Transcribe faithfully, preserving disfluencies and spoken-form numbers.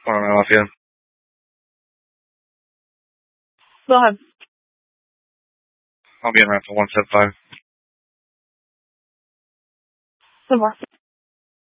Go on, Lafayette. Go ahead. I'll be in around for one seven five. Some more.